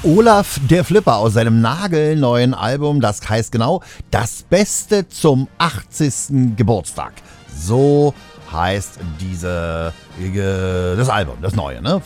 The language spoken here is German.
Olaf der Flipper aus seinem nagelneuen Album, das heißt genau Das Beste zum 80. Geburtstag. So heißt das Album, das neue, ne?